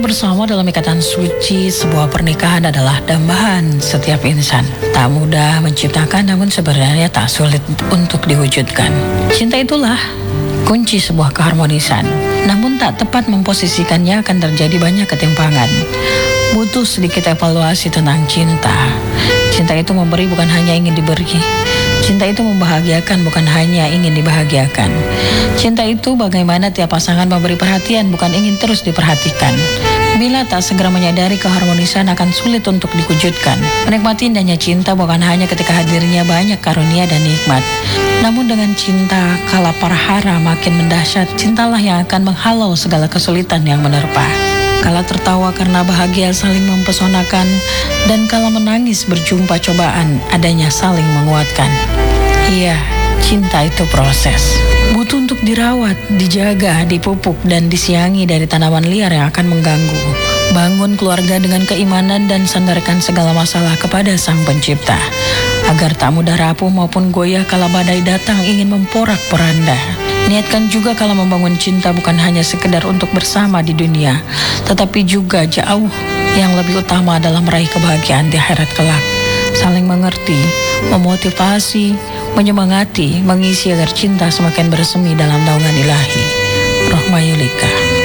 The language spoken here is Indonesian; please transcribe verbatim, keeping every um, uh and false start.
bersama dalam ikatan suci sebuah pernikahan adalah dambaan setiap insan. Tak mudah menciptakan, namun sebenarnya tak sulit untuk diwujudkan. Cinta itulah kunci sebuah keharmonisan. Namun tak tepat memposisikannya akan terjadi banyak ketimpangan. Butuh sedikit evaluasi tentang cinta. Cinta itu memberi bukan hanya ingin diberi. Cinta itu membahagiakan bukan hanya ingin dibahagiakan. Cinta itu bagaimana tiap pasangan memberi perhatian bukan ingin terus diperhatikan. Bila tak segera menyadari keharmonisan akan sulit untuk diwujudkan. Menikmati indahnya cinta bukan hanya ketika hadirnya banyak karunia dan nikmat. Namun dengan cinta, kala perhara makin mendahsyat, cintalah yang akan menghalau segala kesulitan yang menerpa. Kala tertawa karena bahagia saling mempesonakan, dan kala menangis berjumpa cobaan, adanya saling menguatkan. Iya, cinta itu proses. Butuh untuk dirawat, dijaga, dipupuk, dan disiangi dari tanaman liar yang akan mengganggu. Bangun keluarga dengan keimanan dan sandarkan segala masalah kepada Sang Pencipta, agar tak mudah rapuh maupun goyah kala badai datang ingin memporak-poranda. Niatkan juga kalau membangun cinta bukan hanya sekedar untuk bersama di dunia, tetapi juga jauh yang lebih utama adalah meraih kebahagiaan di akhirat kelak. Saling mengerti, memotivasi, menyemangati, mengisi agar cinta semakin bersemi dalam naungan ilahi. Rohma Yulika.